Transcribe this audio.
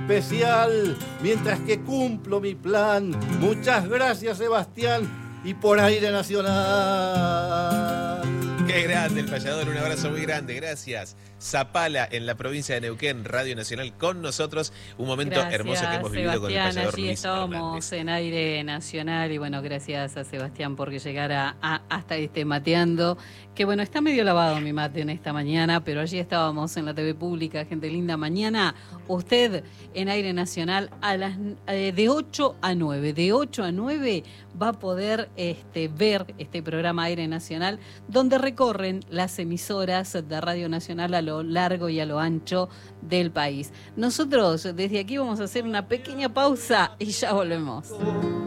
especial mientras que cumplo mi plan. Muchas gracias, Sebastián, y por Aire Nacional. Qué grande el payador, un abrazo muy grande, gracias. Zapala, en la provincia de Neuquén, Radio Nacional con nosotros. Un momento hermoso que hemos vivido con el payador allí Luis estábamos Hernández. en Aire Nacional y bueno, gracias a Sebastián por llegar hasta mateando. Que bueno, está medio lavado mi mate en esta mañana, pero allí estábamos en la TV pública, gente linda. Mañana usted en Aire Nacional a las de 8 a 9. De 8 a 9 va a poder ver este programa Aire Nacional, donde recorren las emisoras de Radio Nacional a lo largo y a lo ancho del país. Nosotros desde aquí vamos a hacer una pequeña pausa y ya volvemos.